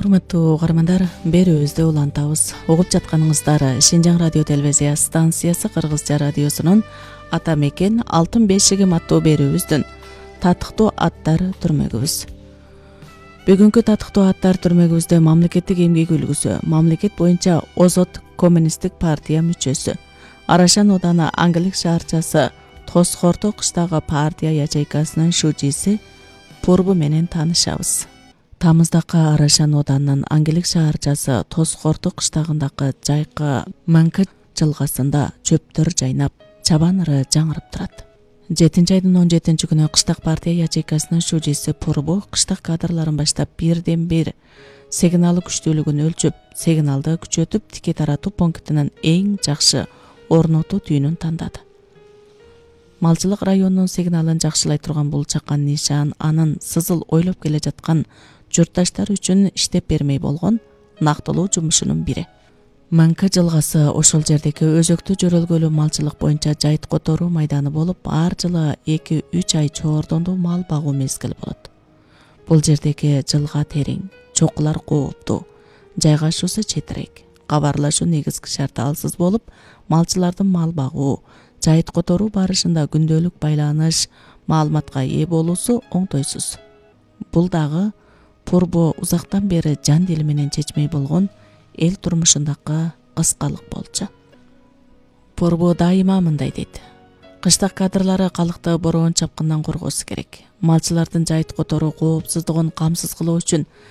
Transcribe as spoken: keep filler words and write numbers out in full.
Урматтуу угармандар, берүүбүздү улантабыз. Угуп жатканыңыздар Шинжаң радио телевизия станциясы Кыргызча радиосунун Ата мекен алтын бешигим аттуу берүүбүздүн татыктуу аттар түрмөгүбүз. Бүгүнкү татыктуу аттар түрмөгүбүздө мамлекеттик эмгек үлгүсү, мамлекет боюнча Озот коммунисттик партия мүчөсү, Арашан ооданы Аңгилик шаарчасы Тосхорто кыштагы партия ячейкасынын шужиси Пурбу менен таанышабыз. Тамыздакы Арашан оодарынын Аңгилик шаарчасы Тосхорто кыштагындагы жайкы Маңкы жылгасында чөптөр жайнап, чабан ыры жаңырып турат. жетинчи айдын он жетинчи күнү кыштак партия ячейкасынын шужиси Пурбу кыштак кадрларын баштап бирден бир сигналы күчтүүлүгүн өлчөп, сигналды күчөтүп, тике таратуу пунктунун эң жакшы орнотуу түйүнүн тандады. Малчылык районунун сигналын жакшылай турган бул чакан нишан анын сызыл ойлоп келе жаткан журтташтар үчүн иштеп бермей болгон нактылуу жумушунун бири. Маңкы жылгасы ошол жердеги өзөктүү жөрөлгөлүү малчылык боюнча жайыт которуу майданы болуп, ар жылы эки үч ай чоордондуу мал багуу мезгили болот. Бул жердеги жылга терең, чокулар кооптуу, жайгашуусу четирээк, кабарлашуу негизги шарты алсыз болуп, малчылардын мал багуу, жайыт которуу барышында күндөлүк байланыш, маалыматка ээ болуусу оңтойсуз. Бул дагы Пурбу узактан бери жан дили менен чечмей болгон эл турмушундагы кыскалык болчу. Пурбу дайыма мындай дейт: кыштак кадрлары калкты бороон чапкындан коргоосу керек. Малчылардын жайыт которуу коопсуздугун камсыз кылуу үчүн